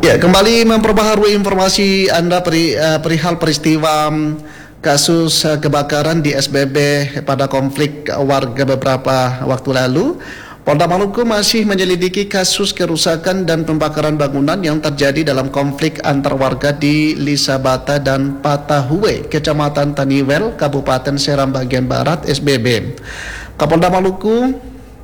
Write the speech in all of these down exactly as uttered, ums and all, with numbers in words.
Ya, kembali memperbaharui informasi Anda peri, uh, perihal peristiwa um, kasus uh, kebakaran di S B B pada konflik warga beberapa waktu lalu. Polda Maluku masih menyelidiki kasus kerusakan dan pembakaran bangunan yang terjadi dalam konflik antar warga di Lisabata dan Patahuwe, Kecamatan Taniwel, Kabupaten Seram bagian Barat, S B B. Kapolda Maluku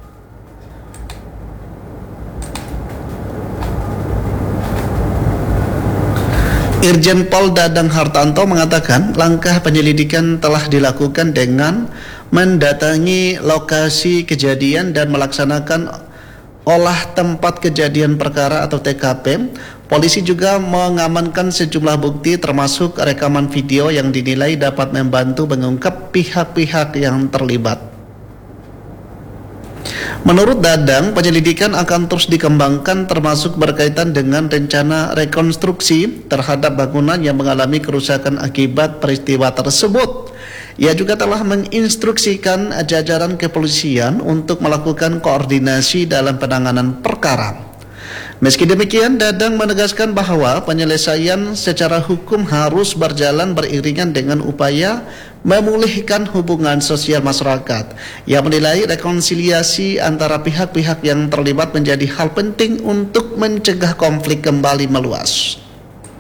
Irjen Pol Dadang Hartanto mengatakan langkah penyelidikan telah dilakukan dengan mendatangi lokasi kejadian dan melaksanakan olah tempat kejadian perkara atau T K P. Polisi juga mengamankan sejumlah bukti termasuk rekaman video yang dinilai dapat membantu mengungkap pihak-pihak yang terlibat. Menurut Dadang, penyelidikan akan terus dikembangkan termasuk berkaitan dengan rencana rekonstruksi terhadap bangunan yang mengalami kerusakan akibat peristiwa tersebut. Ia juga telah menginstruksikan jajaran kepolisian untuk melakukan koordinasi dalam penanganan perkara. Meski demikian, Dadang menegaskan bahwa penyelesaian secara hukum harus berjalan beriringan dengan upaya memulihkan hubungan sosial masyarakat. Ia menilai rekonsiliasi antara pihak-pihak yang terlibat menjadi hal penting untuk mencegah konflik kembali meluas.